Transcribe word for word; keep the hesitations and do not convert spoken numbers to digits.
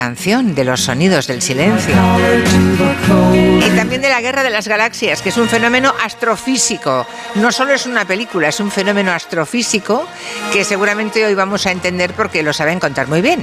canción de los sonidos del silencio. Y también de la Guerra de las Galaxias, que es un fenómeno astrofísico. No solo es una película, es un fenómeno astrofísico que seguramente hoy vamos a entender porque lo saben contar muy bien.